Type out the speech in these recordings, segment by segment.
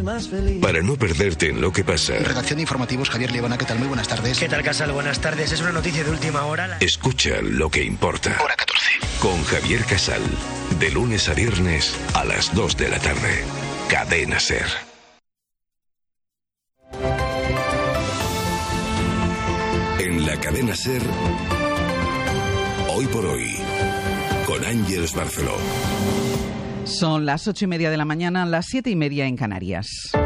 más feliz. Para no perderte en lo que pasa. Redacción de informativos, Javier Liebana, ¿qué tal? Muy buenas tardes. ¿Qué tal, Casal? Buenas tardes. Es una noticia de última hora. Escucha lo que importa. Hora 14. Con Javier Casal. De lunes a viernes a las 2 de la tarde. Cadena SER. En la Cadena SER, Hoy por Hoy, con Ángeles Barceló. Son las 8:30 de la mañana, las 7:30 en Canarias.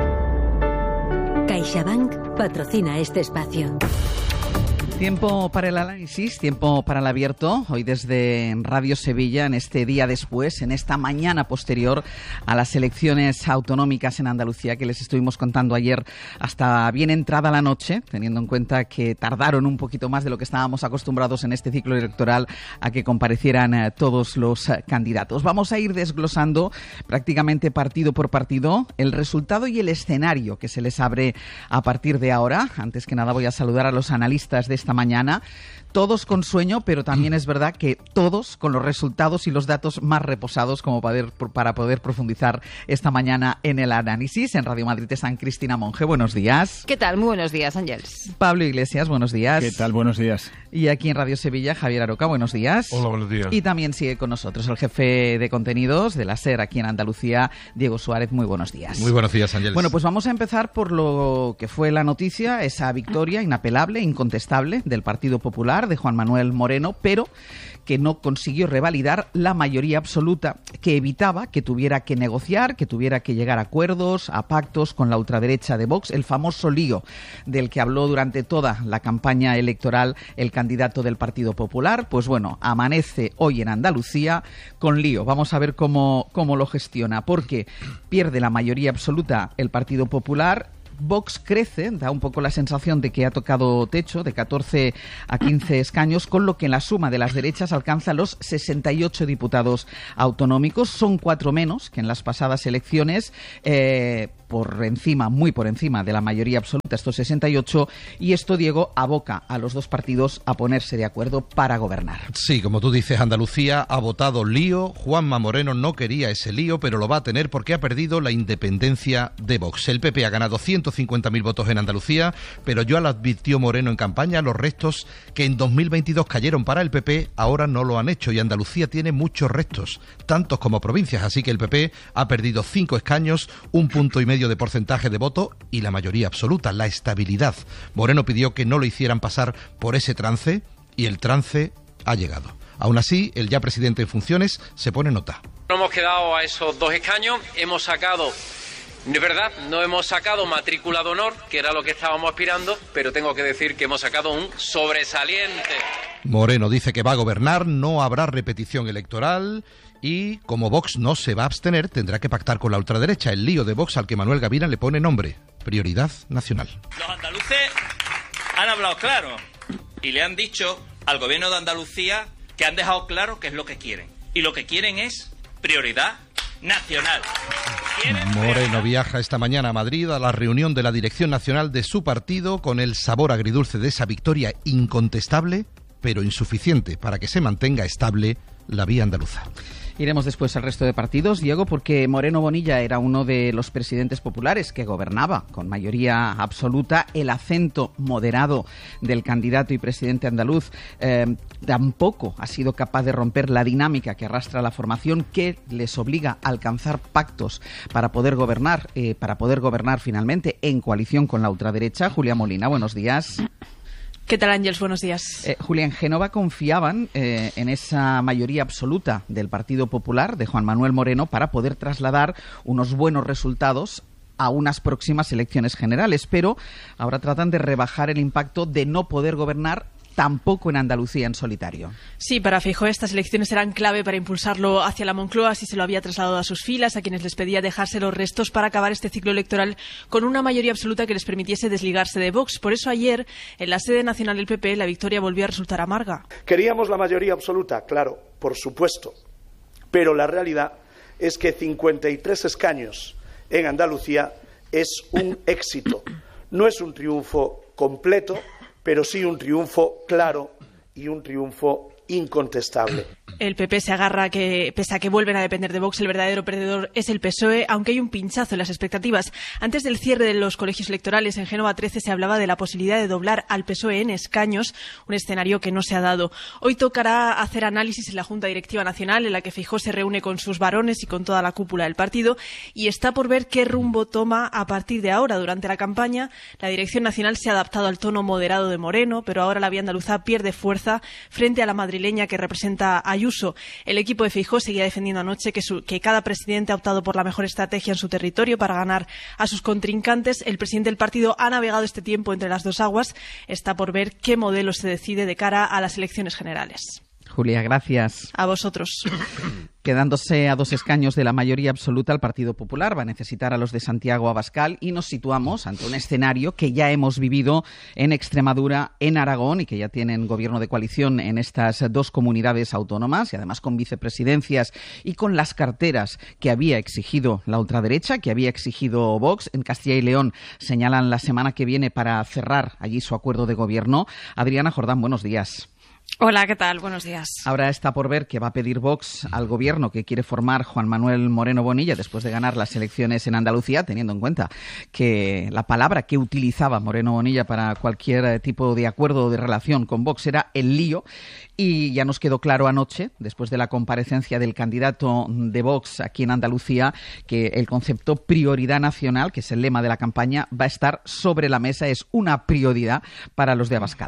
CaixaBank patrocina este espacio. Tiempo para el análisis, tiempo para el abierto, hoy desde Radio Sevilla, en este día después, en esta mañana posterior a las elecciones autonómicas en Andalucía, que les estuvimos contando ayer hasta bien entrada la noche, teniendo en cuenta que tardaron un poquito más de lo que estábamos acostumbrados en este ciclo electoral a que comparecieran todos los candidatos. Vamos a ir desglosando prácticamente partido por partido el resultado y el escenario que se les abre a partir de ahora. Antes que nada voy a saludar a los analistas de esta mañana, todos con sueño, pero también es verdad que todos con los resultados y los datos más reposados como para poder profundizar esta mañana en el análisis. En Radio Madrid están Cristina Monge, buenos días. ¿Qué tal? Muy buenos días, Ángeles. Pablo Iglesias, buenos días. ¿Qué tal? Buenos días. Y aquí en Radio Sevilla, Javier Aroca, buenos días. Hola, buenos días. Y también sigue con nosotros el jefe de contenidos de la SER aquí en Andalucía, Diego Suárez, muy buenos días. Muy buenos días, Ángeles. Bueno, pues vamos a empezar por lo que fue la noticia, esa victoria inapelable, incontestable del Partido Popular de Juan Manuel Moreno, pero que no consiguió revalidar la mayoría absoluta que evitaba que tuviera que negociar, que tuviera que llegar a acuerdos, a pactos con la ultraderecha de Vox, el famoso lío del que habló durante toda la campaña electoral el candidato del Partido Popular. Pues bueno, amanece hoy en Andalucía con lío. Vamos a ver cómo lo gestiona, porque pierde la mayoría absoluta el Partido Popular. Vox crece, da un poco la sensación de que ha tocado techo, de 14 a 15 escaños, con lo que en la suma de las derechas alcanza los 68 diputados autonómicos. Son 4 menos que en las pasadas elecciones, muy por encima de la mayoría absoluta, estos 68, y esto, Diego, aboca a los dos partidos a ponerse de acuerdo para gobernar. Sí, como tú dices, Andalucía ha votado lío. Juanma Moreno no quería ese lío, pero lo va a tener porque ha perdido la independencia de Vox. El PP ha ganado 150.000 votos en Andalucía, pero ya lo advirtió Moreno en campaña, los restos que en 2022 cayeron para el PP ahora no lo han hecho, y Andalucía tiene muchos restos, tantos como provincias, así que el PP ha perdido 5 escaños, 1,5 puntos de porcentaje de voto y la mayoría absoluta, la estabilidad. Moreno pidió que no lo hicieran pasar por ese trance y el trance ha llegado. Aún así, el ya presidente en funciones se pone nota. No hemos quedado a esos 2 escaños, hemos sacado, de verdad, no hemos sacado matrícula de honor, que era lo que estábamos aspirando, pero tengo que decir que hemos sacado un sobresaliente. Moreno dice que va a gobernar, no habrá repetición electoral y, como Vox no se va a abstener, tendrá que pactar con la ultraderecha. El lío de Vox al que Manuel Gavira le pone nombre: prioridad nacional. Los andaluces han hablado claro y le han dicho al gobierno de Andalucía que han dejado claro qué es lo que quieren. Y lo que quieren es prioridad nacional. Moreno viaja esta mañana a Madrid a la reunión de la dirección nacional de su partido con el sabor agridulce de esa victoria incontestable, pero insuficiente para que se mantenga estable la vía andaluza. Iremos después al resto de partidos, Diego, porque Moreno Bonilla era uno de los presidentes populares que gobernaba con mayoría absoluta. El acento moderado del candidato y presidente andaluz tampoco ha sido capaz de romper la dinámica que arrastra la formación, que les obliga a alcanzar pactos para poder gobernar finalmente en coalición con la ultraderecha. Julia Molina, buenos días. ¿Qué tal, Ángeles? Buenos días. Julia, en Génova confiaban en esa mayoría absoluta del Partido Popular, de Juan Manuel Moreno, para poder trasladar unos buenos resultados a unas próximas elecciones generales, pero ahora tratan de rebajar el impacto de no poder gobernar tampoco en Andalucía en solitario. Sí, para Feijóo estas elecciones serán clave para impulsarlo hacia la Moncloa, así se lo había trasladado a sus filas, a quienes les pedía dejarse los restos para acabar este ciclo electoral con una mayoría absoluta que les permitiese desligarse de Vox. Por eso ayer, en la sede nacional del PP, la victoria volvió a resultar amarga. Queríamos la mayoría absoluta, claro, por supuesto, pero la realidad es que 53 escaños en Andalucía es un éxito. No es un triunfo completo, pero sí un triunfo claro y un triunfo incontestable. El PP se agarra que, pese a que vuelven a depender de Vox, el verdadero perdedor es el PSOE, aunque hay un pinchazo en las expectativas. Antes del cierre de los colegios electorales en Génova 13 se hablaba de la posibilidad de doblar al PSOE en escaños, un escenario que no se ha dado. Hoy tocará hacer análisis en la Junta Directiva Nacional, en la que Feijóo se reúne con sus varones y con toda la cúpula del partido, y está por ver qué rumbo toma a partir de ahora. Durante la campaña, la Dirección Nacional se ha adaptado al tono moderado de Moreno, pero ahora la vía andaluza pierde fuerza frente a la madrileña que representa a Ayuso. El equipo de Feijóo seguía defendiendo anoche que cada presidente ha optado por la mejor estrategia en su territorio para ganar a sus contrincantes. El presidente del partido ha navegado este tiempo entre las dos aguas. Está por ver qué modelo se decide de cara a las elecciones generales. Julia, gracias. A vosotros. Quedándose a 2 escaños de la mayoría absoluta, el Partido Popular va a necesitar a los de Santiago Abascal y nos situamos ante un escenario que ya hemos vivido en Extremadura, en Aragón, y que ya tienen gobierno de coalición en estas 2 comunidades autónomas y además con vicepresidencias y con las carteras que había exigido la ultraderecha, que había exigido Vox. En Castilla y León señalan la semana que viene para cerrar allí su acuerdo de gobierno. Adriana Jordán, buenos días. Hola, ¿qué tal? Buenos días. Ahora está por ver qué va a pedir Vox al gobierno que quiere formar Juan Manuel Moreno Bonilla después de ganar las elecciones en Andalucía, teniendo en cuenta que la palabra que utilizaba Moreno Bonilla para cualquier tipo de acuerdo o de relación con Vox era el lío. Y ya nos quedó claro anoche, después de la comparecencia del candidato de Vox aquí en Andalucía, que el concepto prioridad nacional, que es el lema de la campaña, va a estar sobre la mesa, es una prioridad para los de Abascal.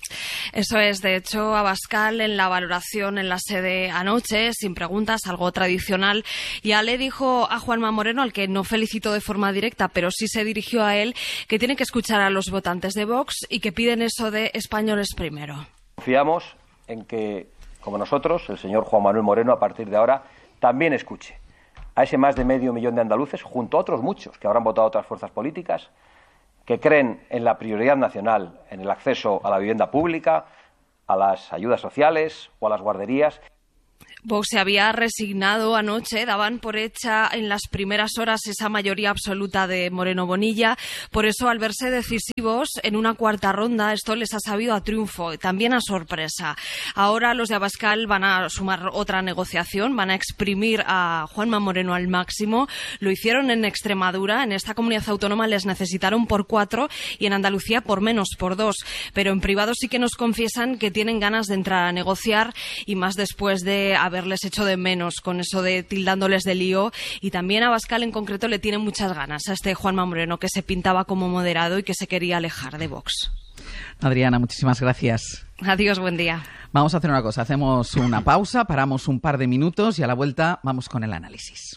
Eso es, de hecho, Abascal en la valoración en la sede anoche, sin preguntas, algo tradicional, ya le dijo a Juanma Moreno, al que no felicitó de forma directa, pero sí se dirigió a él, que tiene que escuchar a los votantes de Vox y que piden eso de españoles primero. Confiamos en que, como nosotros, el señor Juan Manuel Moreno, a partir de ahora, también escuche a ese más de medio millón de andaluces, junto a otros muchos que habrán votado otras fuerzas políticas, que creen en la prioridad nacional, en el acceso a la vivienda pública, a las ayudas sociales o a las guarderías. Vox se había resignado anoche, daban por hecha en las primeras horas esa mayoría absoluta de Moreno Bonilla, por eso al verse decisivos en una cuarta ronda esto les ha sabido a triunfo, también a sorpresa. Ahora los de Abascal van a sumar otra negociación, van a exprimir a Juanma Moreno al máximo, lo hicieron en Extremadura, en esta comunidad autónoma les necesitaron por 4 y en Andalucía por menos, por 2, pero en privado sí que nos confiesan que tienen ganas de entrar a negociar y más después de haberles hecho de menos con eso de tildándoles de lío, y también Abascal en concreto le tiene muchas ganas a este Juanma Moreno que se pintaba como moderado y que se quería alejar de Vox. Adriana, muchísimas gracias. Adiós, buen día. Vamos a hacer una cosa, hacemos una pausa, paramos un par de minutos y a la vuelta vamos con el análisis.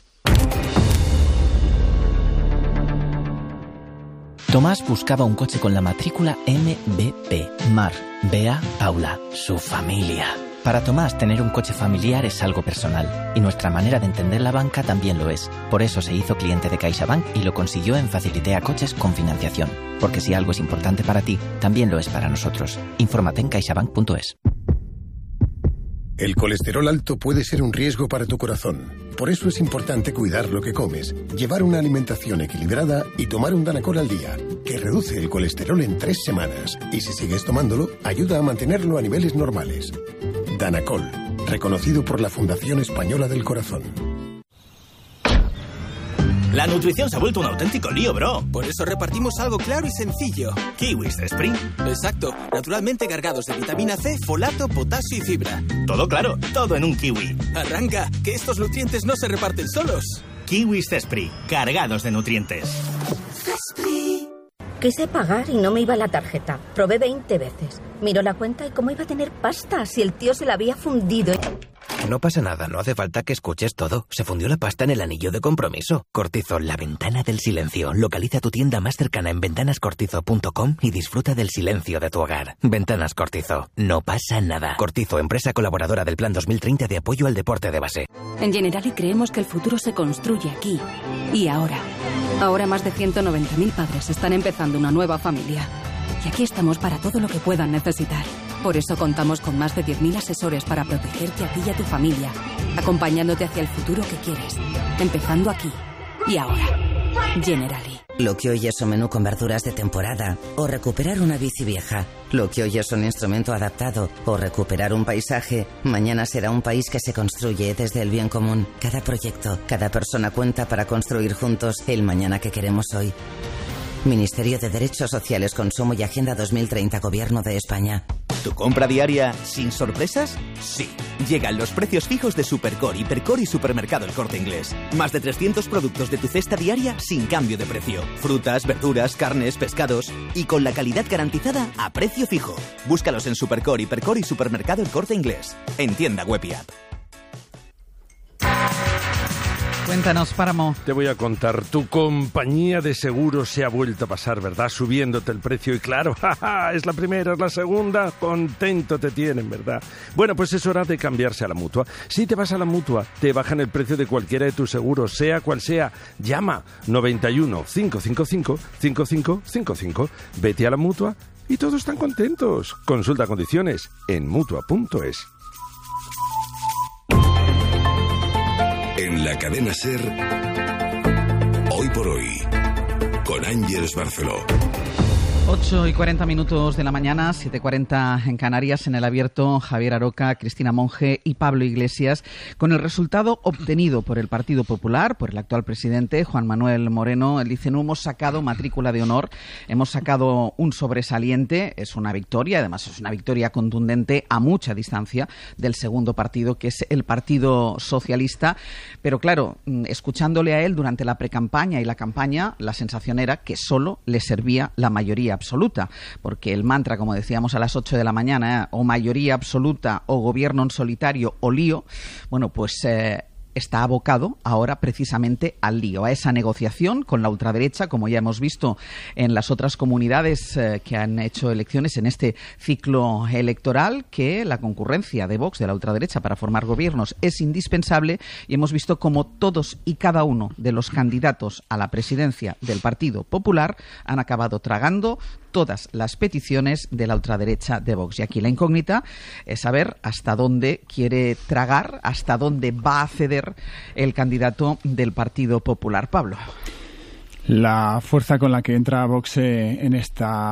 Tomás buscaba un coche con la matrícula MBP, Mar, Bea, Paula, su familia. Para Tomás, tener un coche familiar es algo personal, y nuestra manera de entender la banca también lo es. Por eso se hizo cliente de CaixaBank y lo consiguió en Facilitea Coches con financiación. Porque si algo es importante para ti, también lo es para nosotros. Infórmate en caixabank.es. El colesterol alto puede ser un riesgo para tu corazón. Por eso es importante cuidar lo que comes, llevar una alimentación equilibrada y tomar un Danacol al día, que reduce el colesterol en 3 semanas. Y si sigues tomándolo, ayuda a mantenerlo a niveles normales. Danacol, reconocido por la Fundación Española del Corazón. La nutrición se ha vuelto un auténtico lío, bro. Por eso repartimos algo claro y sencillo. Kiwis de Spring. Exacto, naturalmente cargados de vitamina C, folato, potasio y fibra. Todo claro, todo en un kiwi. Arranca, que estos nutrientes no se reparten solos. Kiwis de Spring, cargados de nutrientes. Quise pagar y no me iba la tarjeta. Probé 20 veces. Miró la cuenta y cómo iba a tener pasta si el tío se la había fundido. No pasa nada, no hace falta que escuches todo. Se fundió la pasta en el anillo de compromiso. Cortizo, la ventana del silencio. Localiza tu tienda más cercana en ventanascortizo.com y disfruta del silencio de tu hogar. Ventanas Cortizo. No pasa nada. Cortizo, empresa colaboradora del Plan 2030 de apoyo al deporte de base. En Generali creemos que el futuro se construye aquí y ahora. Ahora más de 190.000 padres están empezando una nueva familia. Y aquí estamos para todo lo que puedan necesitar. Por eso contamos con más de 10.000 asesores para protegerte a ti y a tu familia, acompañándote hacia el futuro que quieres, empezando aquí y ahora. Generali. Lo que hoy es un menú con verduras de temporada, o recuperar una bici vieja. Lo que hoy es un instrumento adaptado, o recuperar un paisaje, mañana será un país que se construye desde el bien común. Cada proyecto, cada persona cuenta para construir juntos el mañana que queremos hoy. Ministerio de Derechos Sociales, Consumo y Agenda 2030, Gobierno de España. ¿Tu compra diaria sin sorpresas? Sí. Llegan los precios fijos de Supercore, Hipercore y Supermercado El Corte Inglés. Más de 300 productos de tu cesta diaria sin cambio de precio. Frutas, verduras, carnes, pescados y con la calidad garantizada a precio fijo. Búscalos en Supercore, Hipercore y Supermercado El Corte Inglés. En tienda web y app. Cuéntanos, Páramo. Te voy a contar. Tu compañía de seguros se ha vuelto a pasar, ¿verdad? Subiéndote el precio y claro, jaja, es la primera, es la segunda, contento te tienen, ¿verdad? Bueno, pues es hora de cambiarse a la Mutua. Si te vas a la Mutua, te bajan el precio de cualquiera de tus seguros, sea cual sea. Llama 91 555 5555. Vete a la Mutua y todos están contentos. Consulta condiciones en Mutua.es. En la cadena SER, Hoy por Hoy, con Ángeles Barceló. 8:40 de la mañana, 7:40 en Canarias, en el abierto, Javier Aroca, Cristina Monge y Pablo Iglesias, con el resultado obtenido por el Partido Popular, por el actual presidente, Juan Manuel Moreno. Él dice, no hemos sacado matrícula de honor, hemos sacado un sobresaliente, es una victoria, además es una victoria contundente a mucha distancia del segundo partido, que es el Partido Socialista. Pero claro, escuchándole a él durante la precampaña y la campaña, la sensación era que solo le servía la mayoría absoluta, porque el mantra, como decíamos a las 8 de la mañana, o mayoría absoluta, o gobierno en solitario, o lío, bueno, pues está abocado ahora precisamente al lío, a esa negociación con la ultraderecha, como ya hemos visto en las otras comunidades que han hecho elecciones en este ciclo electoral, que la concurrencia de Vox, de la ultraderecha, para formar gobiernos es indispensable, y hemos visto cómo todos y cada uno de los candidatos a la presidencia del Partido Popular han acabado tragando todas las peticiones de la ultraderecha de Vox. Y aquí la incógnita es saber hasta dónde quiere tragar, hasta dónde va a ceder el candidato del Partido Popular. Pablo. La fuerza con la que entra Vox en esta